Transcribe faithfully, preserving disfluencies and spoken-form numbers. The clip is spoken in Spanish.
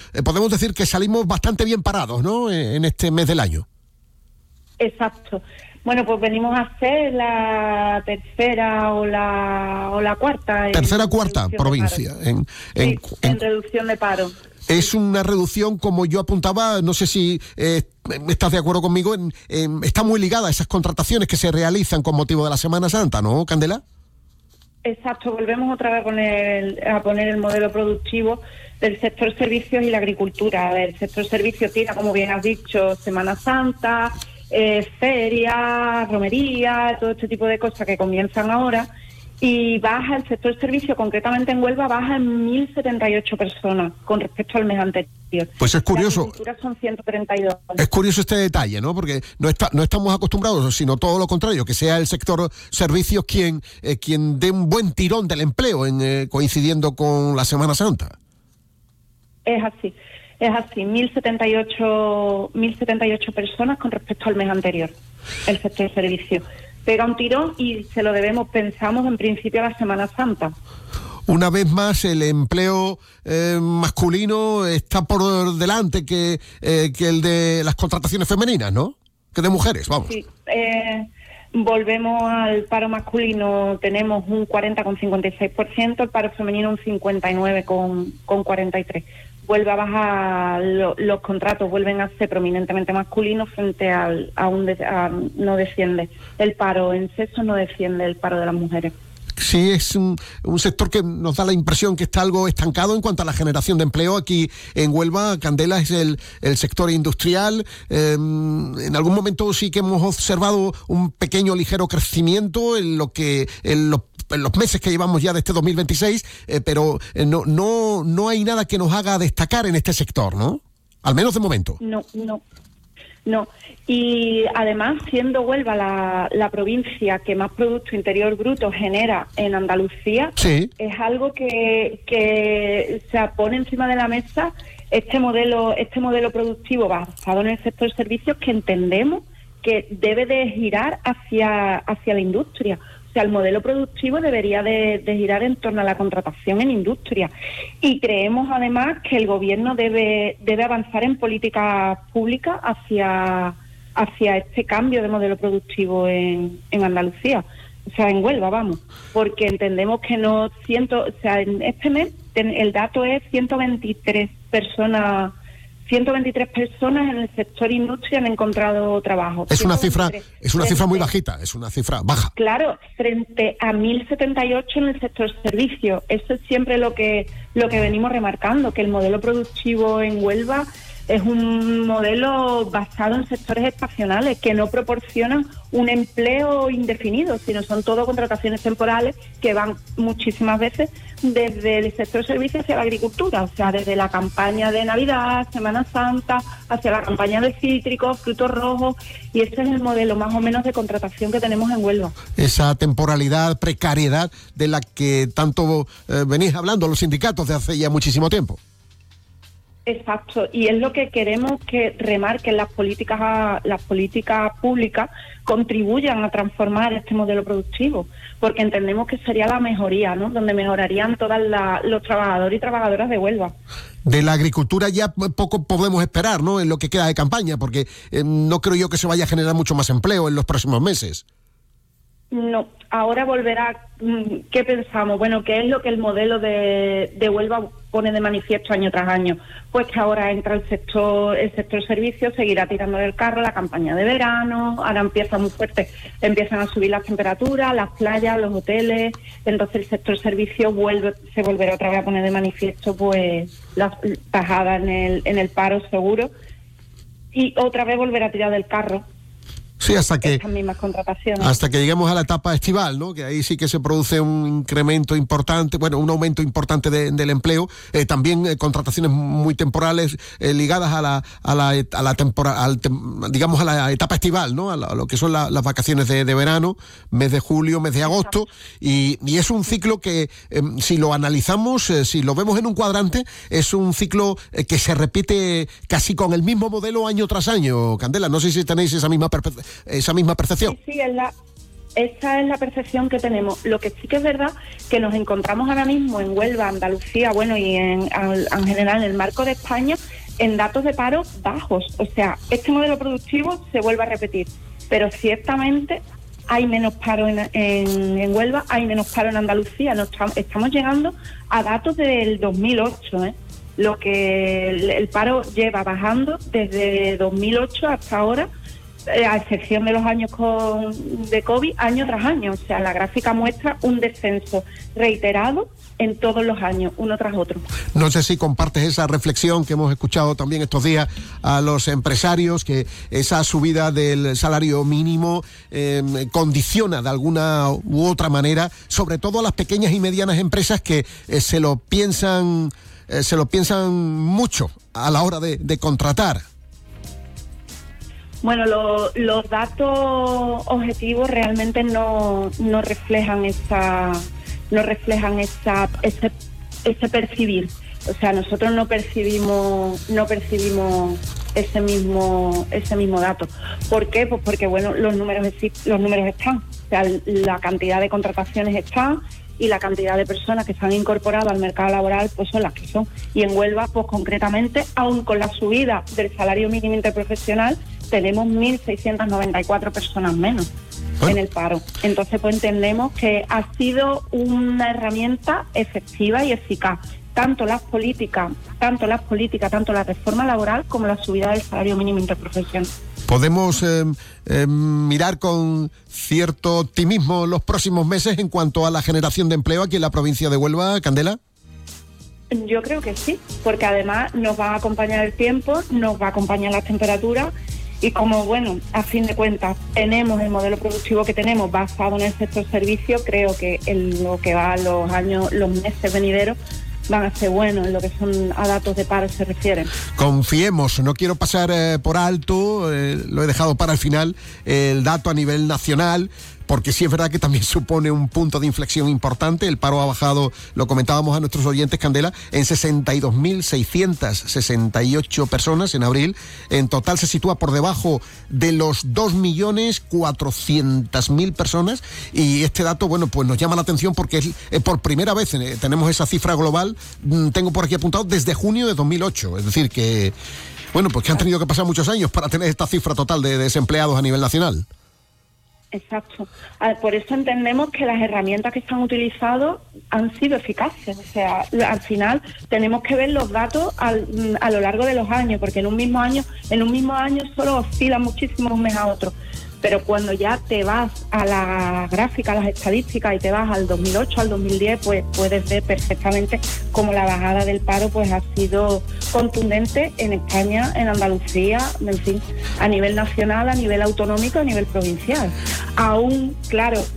eh, podemos decir que salimos bastante bien parados, ¿no?, en, en este mes del año. Exacto. Bueno, pues venimos a hacer la tercera o la o la cuarta. Tercera cuarta provincia en, en, sí, en, en reducción de paro. Es una reducción, como yo apuntaba, no sé si eh, estás de acuerdo conmigo, en, en, está muy ligada a esas contrataciones que se realizan con motivo de la Semana Santa, ¿no, Candela? Exacto, volvemos otra vez a poner, a poner el modelo productivo del sector servicios y la agricultura. El sector servicios tira, como bien has dicho, Semana Santa, eh, ferias, romería, todo este tipo de cosas que comienzan ahora, y baja el sector servicio, concretamente en Huelva, baja en mil setenta y ocho personas con respecto al mes anterior. Pues es curioso. La agricultura son ciento treinta y dos. Es curioso este detalle, ¿no? Porque no está, no estamos acostumbrados, sino todo lo contrario, que sea el sector servicios quien eh, quien dé un buen tirón del empleo en, eh, coincidiendo con la Semana Santa. Es así, es así, mil setenta y ocho personas con respecto al mes anterior, el sector servicio. Pega un tirón y se lo debemos, pensamos, en principio a la Semana Santa. Una vez más, el empleo eh, masculino está por delante que, eh, que el de las contrataciones femeninas, ¿no? Que de mujeres, vamos. Sí, eh, volvemos al paro masculino, tenemos un cuarenta coma cincuenta y seis por ciento, el paro femenino un cincuenta y nueve coma cuarenta y tres por ciento. Vuelve a bajar, lo, los contratos vuelven a ser prominentemente masculinos frente al, a un... De, a, no desciende el paro en sexo, no desciende el paro de las mujeres. Sí, es un, un sector que nos da la impresión que está algo estancado en cuanto a la generación de empleo. Aquí en Huelva, Candela, es el, el sector industrial. Eh, en algún momento sí que hemos observado un pequeño, ligero crecimiento en lo que en los, en los meses que llevamos ya de este dos mil veintiséis, eh, pero eh, no, no, no hay nada que nos haga destacar en este sector, ¿no? Al menos de momento. No, no. No, y además, siendo Huelva la, la provincia que más Producto Interior Bruto genera en Andalucía, sí, es algo que, que se pone encima de la mesa este modelo, este modelo productivo basado en el sector servicios, que entendemos que debe de girar hacia, hacia la industria. O sea, el modelo productivo debería de, de girar en torno a la contratación en industria. Y creemos, además, que el Gobierno debe, debe avanzar en políticas públicas hacia, hacia este cambio de modelo productivo en, en Andalucía. O sea, en Huelva, vamos. Porque entendemos que no... Ciento, o sea, en este mes el dato es ciento veintitrés personas... ciento veintitrés personas en el sector industria han encontrado trabajo. Es una cifra, es una cifra muy bajita, es una cifra baja. Claro, frente a mil setenta y ocho en el sector servicio. Eso es siempre lo que lo que venimos remarcando, que el modelo productivo en Huelva es un modelo basado en sectores estacionales que no proporcionan un empleo indefinido, sino son todo contrataciones temporales que van muchísimas veces desde el sector servicios hacia la agricultura, o sea, desde la campaña de Navidad, Semana Santa, hacia la campaña de cítricos, frutos rojos, y ese es el modelo más o menos de contratación que tenemos en Huelva. Esa temporalidad, precariedad de la que tanto eh, venís hablando los sindicatos de hace ya muchísimo tiempo. Exacto, y es lo que queremos que remarquen las políticas, las políticas públicas contribuyan a transformar este modelo productivo, porque entendemos que sería la mejoría, ¿no? Donde mejorarían todos los trabajadores y trabajadoras de Huelva. De la agricultura ya poco podemos esperar, ¿no?, en lo que queda de campaña, porque eh, no creo yo que se vaya a generar mucho más empleo en los próximos meses. No, ahora volverá. ¿Qué pensamos? Bueno, ¿qué es lo que el modelo de, de Huelva pone de manifiesto año tras año? Pues que ahora entra el sector el sector servicios, seguirá tirando del carro la campaña de verano, ahora empieza muy fuerte, empiezan a subir las temperaturas, las playas, los hoteles, entonces el sector servicios vuelve, se volverá otra vez a poner de manifiesto pues las bajadas en el, en el paro seguro, y otra vez volverá a tirar del carro. Sí, hasta que Estas mismas contrataciones. hasta que lleguemos a la etapa estival, ¿no? Que ahí sí que se produce un incremento importante, bueno, un aumento importante de, del empleo, eh, también eh, contrataciones muy temporales eh, ligadas a la a la a la tempora, al, digamos a la etapa estival, ¿no? A, la, a lo que son la, las vacaciones de, de verano, mes de julio, mes de agosto, y, y es un ciclo que eh, si lo analizamos, eh, si lo vemos en un cuadrante, es un ciclo eh, que se repite casi con el mismo modelo año tras año. Candela, no sé si tenéis esa misma perspectiva. esa misma percepción. Sí, sí, es la, esa es la percepción que tenemos. Lo que sí que es verdad que nos encontramos ahora mismo en Huelva, Andalucía, bueno, y en, en general en el marco de España, en datos de paro bajos. O sea, este modelo productivo se vuelve a repetir, pero ciertamente hay menos paro en, en, en Huelva, hay menos paro en Andalucía. Nos estamos, estamos llegando a datos del dos mil ocho, ¿eh? Lo que el, el paro lleva bajando desde dos mil ocho hasta ahora, eh, a excepción de los años con, de COVID, año tras año. O sea, la gráfica muestra un descenso reiterado en todos los años, uno tras otro. No sé si compartes esa reflexión que hemos escuchado también estos días a los empresarios, que esa subida del salario mínimo eh, condiciona de alguna u otra manera, sobre todo a las pequeñas y medianas empresas que eh, se lo piensan, eh, se lo piensan mucho a la hora de, de contratar. Bueno, lo, los datos objetivos realmente no, no reflejan esa... no reflejan esa, ese, ese percibir. O sea, nosotros no percibimos no percibimos ese mismo ese mismo dato. ¿Por qué? Pues porque, bueno, los números los números están. O sea, la cantidad de contrataciones están y la cantidad de personas que se han incorporado al mercado laboral pues son las que son. Y en Huelva, pues concretamente, aún con la subida del salario mínimo interprofesional, tenemos mil seiscientas noventa y cuatro personas menos en el paro. Entonces, pues entendemos que ha sido una herramienta efectiva y eficaz. Tanto las políticas, tanto las políticas, tanto la reforma laboral como la subida del salario mínimo interprofesional. ¿Podemos eh, eh, mirar con cierto optimismo los próximos meses en cuanto a la generación de empleo aquí en la provincia de Huelva, Candela? Yo creo que sí, porque además nos va a acompañar el tiempo, nos va a acompañar las temperaturas. Y como, bueno, a fin de cuentas, tenemos el modelo productivo que tenemos basado en el sector servicio, creo que en lo que va a los años, los meses venideros, van a ser buenos en lo que son a datos de paro se refieren. Confiemos, no quiero pasar eh, por alto, eh, lo he dejado para el final, eh, el dato a nivel nacional, porque sí es verdad que también supone un punto de inflexión importante. El paro ha bajado, lo comentábamos a nuestros oyentes, Candela, en sesenta y dos mil seiscientas sesenta y ocho personas en abril. En total se sitúa por debajo de los dos millones cuatrocientas mil personas, y este dato, bueno, pues nos llama la atención porque es, eh, por primera vez eh, tenemos esa cifra global, mm, tengo por aquí apuntado, desde junio de dos mil ocho. Es decir que, bueno, pues que han tenido que pasar muchos años para tener esta cifra total de desempleados a nivel nacional. Exacto. Por eso entendemos que las herramientas que se han utilizado han sido eficaces. O sea, al final tenemos que ver los datos al, a lo largo de los años, porque en un mismo año, en un mismo año solo oscilan muchísimo un mes a otro. Pero cuando ya te vas a la gráfica, a las estadísticas, y te vas al dos mil ocho, al dos mil diez, pues puedes ver perfectamente cómo la bajada del paro pues ha sido contundente en España, en Andalucía, en fin, a nivel nacional, a nivel autonómico, a nivel provincial. Aún, claro,